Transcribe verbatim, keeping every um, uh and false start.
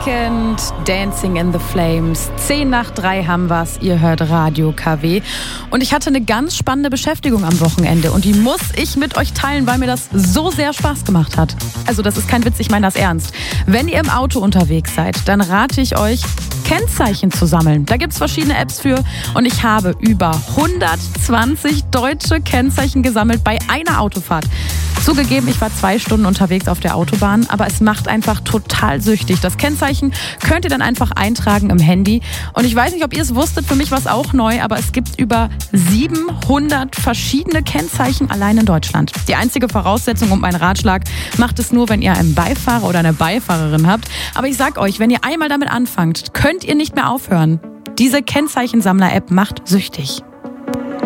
Weekend, Dancing in the Flames. Zehn nach drei haben wir's. Ihr hört Radio K W. Und ich hatte eine ganz spannende Beschäftigung am Wochenende. Und die muss ich mit euch teilen, weil mir das so sehr Spaß gemacht hat. Also das ist kein Witz, ich meine das ernst. Wenn ihr im Auto unterwegs seid, dann rate ich euch, Kennzeichen zu sammeln. Da gibt's verschiedene Apps für. Und ich habe über hundertzwanzig deutsche Kennzeichen gesammelt bei einer Autofahrt. Zugegeben, ich war zwei Stunden unterwegs auf der Autobahn, aber es macht einfach total süchtig. Das Kennzeichen könnt ihr dann einfach eintragen im Handy. Und ich weiß nicht, ob ihr es wusstet, für mich war es auch neu, aber es gibt über siebenhundert verschiedene Kennzeichen allein in Deutschland. Die einzige Voraussetzung und mein Ratschlag, macht es nur, wenn ihr einen Beifahrer oder eine Beifahrerin habt. Aber ich sag euch, wenn ihr einmal damit anfangt, könnt ihr nicht mehr aufhören. Diese Kennzeichensammler-App macht süchtig.